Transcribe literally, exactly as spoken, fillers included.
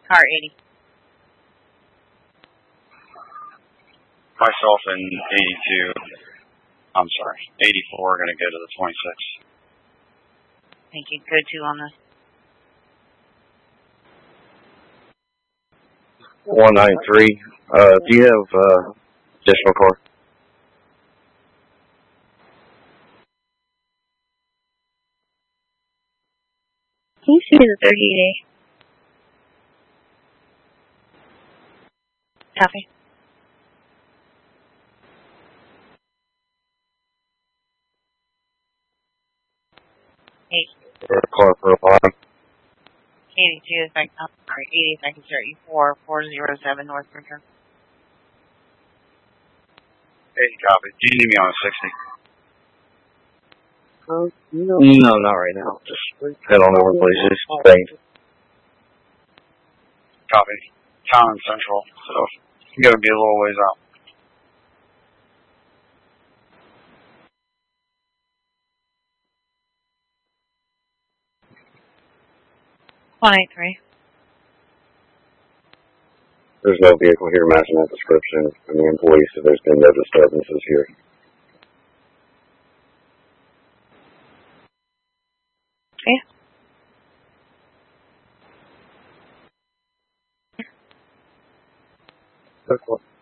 Car eighty. Myself and eighty-two, I'm sorry, eighty-four are going to go to the twenty-six. Thank you. Go two on this. one ninety-three, uh, do you have, uh, additional car? Can you see the thirty-eight A? Copy. Eight. Car for a line. eighty-two is back up. Sorry, eighty is back to zero four four zero seven North Bridger. eighty copy. Do you need me on a sixty? Uh, no. No, not right now. Just head on over, please. Thanks. Copy. Town and Central, so you got to be a little ways out. one eighty-three. There's no vehicle here matching that description from the employee, so there's been no disturbances here. Yeah. Okay.